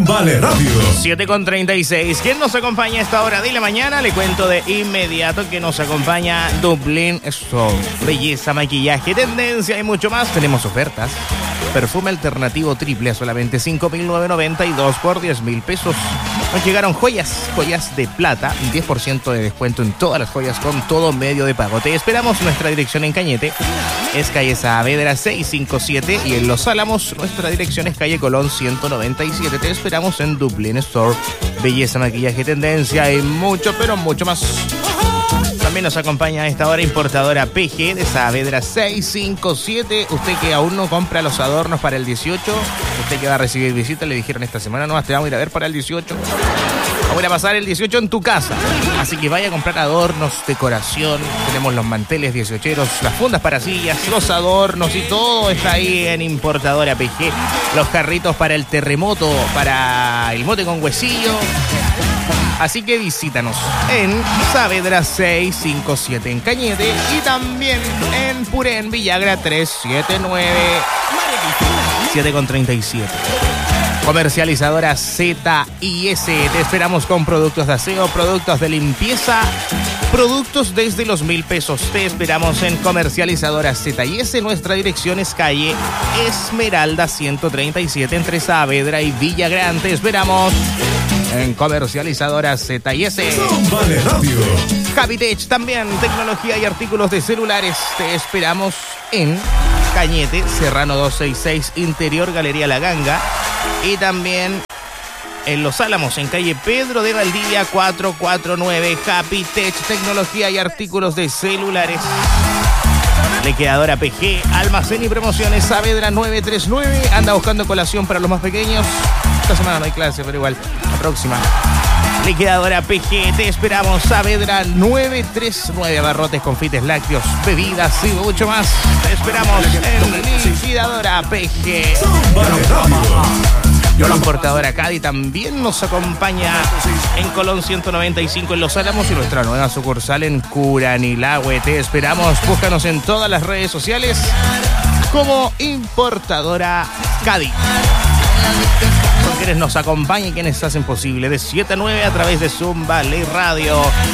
Vale Radio. 7:36. ¿Quién nos acompaña a esta hora de la mañana? Le cuento de inmediato que nos acompaña Dublin Store. Belleza, maquillaje, tendencia y mucho más. Tenemos ofertas. Perfume alternativo triple a solamente 5.992 por 10.000 pesos. Nos llegaron joyas de plata, 10% de descuento en todas las joyas con todo medio de pago. Te esperamos. Nuestra dirección en Cañete es calle Saavedra 657 y en Los Álamos nuestra dirección es calle Colón 197. Te esperamos en Dublin Store. Belleza, maquillaje, tendencia y mucho, pero mucho más. También nos acompaña a esta hora importadora PG de Saavedra 657. Usted que aún no compra los adornos para el 18, usted que va a recibir visita, le dijeron esta semana, no, te vamos a ir a ver para el 18. Vamos a ir a pasar el 18 en tu casa. Así que vaya a comprar adornos, decoración. Tenemos los manteles 18eros, las fundas para sillas, los adornos y todo está ahí en importadora PG. Los carritos para el terremoto, para el mote con huesillo. Así que visítanos en Saavedra 657 en Cañete y también en Purén, Villagra 379. 7:37. Comercializadora Z&S. Te esperamos con productos de aseo, productos de limpieza, productos desde los 1.000 pesos. Te esperamos en Comercializadora Z&S. Nuestra dirección es calle Esmeralda 137 entre Saavedra y Villagrán. Te esperamos en Comercializadora Z&S. Vale Radio. Javitech también, tecnología y artículos de celulares. Te esperamos en Cañete, Serrano 266, Interior, Galería La Ganga. Y también en Los Álamos, en calle Pedro de Valdivia 449. Javitech, tecnología y artículos de celulares. Liquidadora PG, almacén y promociones Saavedra 939. Anda buscando colación para los más pequeños. Esta semana no hay clase, pero igual, la próxima. Liquidadora PG, te esperamos. Saavedra 939. Abarrotes, confites, lácteos, bebidas y mucho más. Te esperamos en Liquidadora PG. La importadora Cadi también nos acompaña en Colón 195 en Los Álamos y nuestra nueva sucursal en Curanilahue. Te esperamos. Búscanos en todas las redes sociales como importadora Cadi. Son quienes nos acompañan y quienes hacen posible de 7 a 9 a través de Zoom Vale Radio.